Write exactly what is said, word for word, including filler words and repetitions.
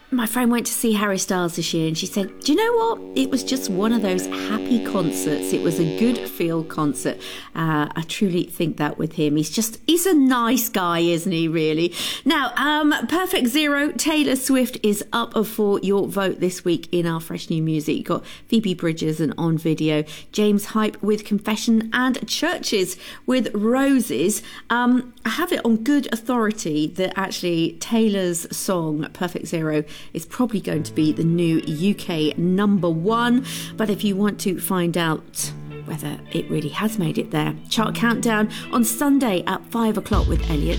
My friend went to see Harry Styles this year and she said, do you know what? It was just one of those happy concerts. It was a good feel concert. Uh, I truly think that with him. He's just, he's a nice guy, isn't he, really? Now, um, Perfect Zero, Taylor Swift is up for your vote this week in our Fresh New Music. You've got Phoebe Bridgers and On Video, James Hype with Confession, and Churches with Roses. Um, I have it on good authority that actually Taylor's song, Perfect Zero, is probably going to be the new U K number one. But if you want to find out whether it really has made it there, chart countdown on Sunday at five o'clock with Elliot